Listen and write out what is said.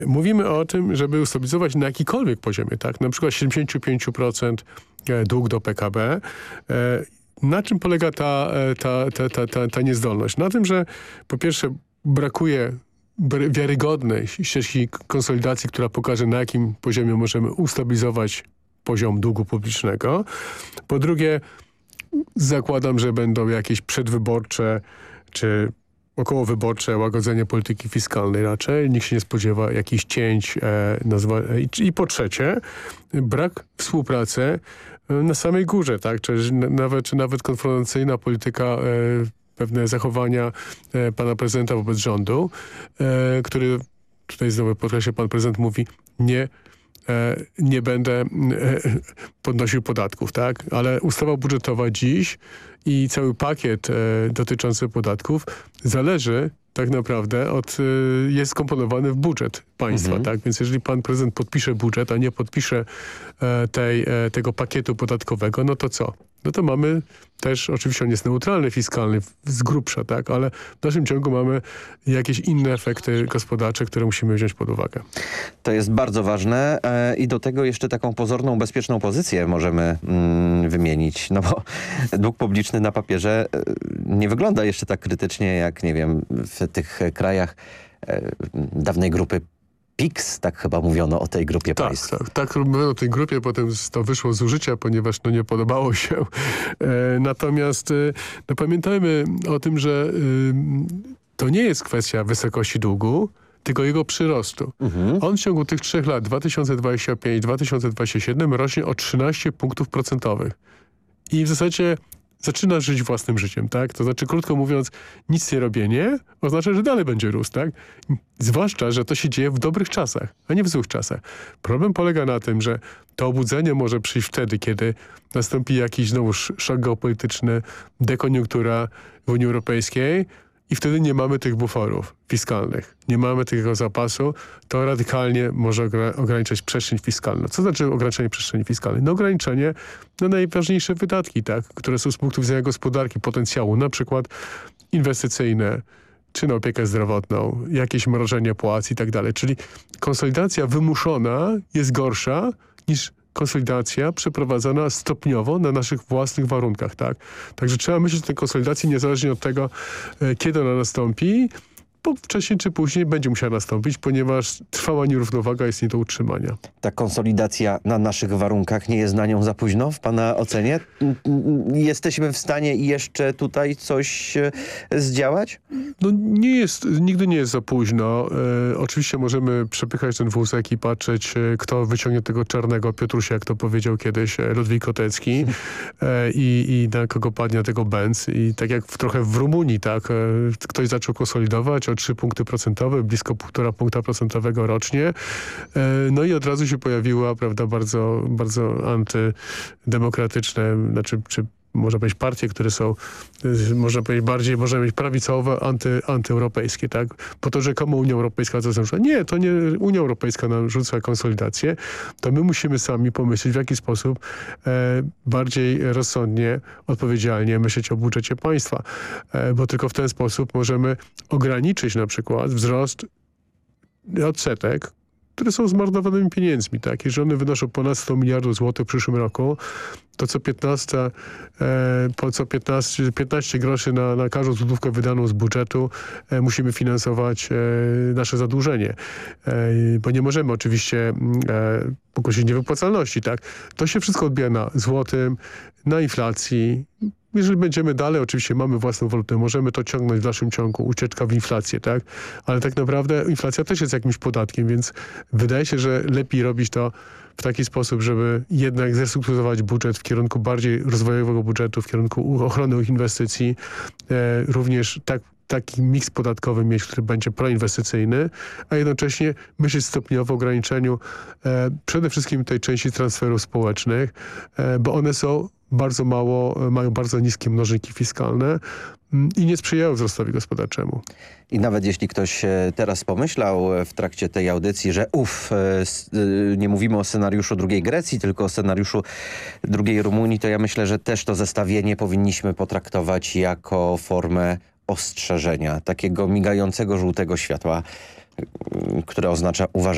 Mówimy o tym, żeby ustabilizować na jakikolwiek poziomie, tak? Na przykład 75% dług do PKB. Na czym polega ta niezdolność? Na tym, że po pierwsze brakuje wiarygodnej ścieżki konsolidacji, która pokaże, na jakim poziomie możemy ustabilizować poziom długu publicznego. Po drugie, zakładam, że będą jakieś przedwyborcze czy okołowyborcze łagodzenie polityki fiskalnej raczej. Nikt się nie spodziewa jakichś cięć. I po trzecie, brak współpracy na samej górze, tak? Czyli nawet konfrontacyjna polityka, pewne zachowania pana prezydenta wobec rządu, który, tutaj znowu podkreślę, pan prezydent mówi, nie będę podnosił podatków, tak? Ale ustawa budżetowa dziś i cały pakiet dotyczący podatków zależy tak naprawdę jest skomponowany w budżet państwa, tak? Więc jeżeli pan prezydent podpisze budżet, a nie podpisze tego pakietu podatkowego, no to co? No to mamy też, oczywiście on jest neutralny fiskalny z grubsza, tak? Ale w naszym ciągu mamy jakieś inne efekty gospodarcze, które musimy wziąć pod uwagę. To jest bardzo ważne i do tego jeszcze taką pozorną, bezpieczną pozycję możemy wymienić, no bo dług publiczny na papierze nie wygląda jeszcze tak krytycznie jak, nie wiem, w tych krajach dawnej grupy PIGS, tak chyba mówiono o tej grupie państw. Tak mówiono o tej grupie, potem to wyszło z użycia, ponieważ nie podobało się. Natomiast pamiętajmy o tym, że to nie jest kwestia wysokości długu, tylko jego przyrostu. On w ciągu tych 3 lat, 2025-2027, rośnie o 13 punktów procentowych. I w zasadzie zaczyna żyć własnym życiem, tak? To znaczy, krótko mówiąc, nic nie robienie oznacza, że dalej będzie rósł, tak? Zwłaszcza, że to się dzieje w dobrych czasach, a nie w złych czasach. Problem polega na tym, że to obudzenie może przyjść wtedy, kiedy nastąpi jakiś znowu szok geopolityczny, dekoniunktura w Unii Europejskiej i wtedy nie mamy tych buforów fiskalnych. Nie mamy tego zapasu, to radykalnie może ograniczać przestrzeń fiskalną. Co znaczy ograniczenie przestrzeni fiskalnej? No ograniczenie na najważniejsze wydatki, tak, które są z punktu widzenia gospodarki, potencjału, na przykład inwestycyjne, czy na opiekę zdrowotną, jakieś mrożenie płac i tak dalej. Czyli konsolidacja wymuszona jest gorsza niż konsolidacja przeprowadzana stopniowo na naszych własnych warunkach, tak? Także trzeba myśleć o tej konsolidacji niezależnie od tego, kiedy ona nastąpi, bo wcześniej czy później będzie musiała nastąpić, ponieważ trwała nierównowaga jest nie do utrzymania. Ta konsolidacja na naszych warunkach, nie jest na nią za późno w pana ocenie? Jesteśmy w stanie jeszcze tutaj coś zdziałać? No nigdy nie jest za późno. Oczywiście możemy przepychać ten wózek i patrzeć, kto wyciągnie tego czarnego Piotrusia, jak to powiedział kiedyś Ludwik Kotecki i na kogo padnie tego Benz. I tak jak trochę w Rumunii, tak, ktoś zaczął konsolidować o 3 punkty procentowe, blisko 1,5 punkta procentowego rocznie. No i od razu się pojawiła, prawda, bardzo, bardzo antydemokratyczne, czy można powiedzieć partie, które są, można powiedzieć bardziej, można powiedzieć prawicowe, antyeuropejskie, tak? Po to, że komu Unia Europejska to narzuca? Nie, to nie Unia Europejska narzuca konsolidację, to my musimy sami pomyśleć, w jaki sposób bardziej rozsądnie, odpowiedzialnie myśleć o budżecie państwa, bo tylko w ten sposób możemy ograniczyć na przykład wzrost odsetek, które są zmarnowanymi pieniędzmi, tak? Jeżeli one wynoszą ponad 100 miliardów złotych w przyszłym roku, to co 15 groszy na każdą złotówkę wydaną z budżetu musimy finansować nasze zadłużenie. Bo nie możemy oczywiście pokłosić niewypłacalności, tak? To się wszystko odbija na złotym, na inflacji. Jeżeli będziemy dalej, oczywiście mamy własną walutę, możemy to ciągnąć w dalszym ciągu, ucieczka w inflację, tak? Ale tak naprawdę inflacja też jest jakimś podatkiem, więc wydaje się, że lepiej robić to w taki sposób, żeby jednak zrestrukturyzować budżet w kierunku bardziej rozwojowego budżetu, w kierunku ochrony inwestycji, również taki miks podatkowy mieć, który będzie proinwestycyjny, a jednocześnie myśleć stopniowo o ograniczeniu przede wszystkim tej części transferów społecznych, bo one są bardzo mają bardzo niskie mnożniki fiskalne i nie sprzyjają wzrostowi gospodarczemu. I nawet jeśli ktoś teraz pomyślał w trakcie tej audycji, że nie mówimy o scenariuszu drugiej Grecji, tylko o scenariuszu drugiej Rumunii, to ja myślę, że też to zestawienie powinniśmy potraktować jako formę ostrzeżenia, takiego migającego żółtego światła, które oznacza uważaj.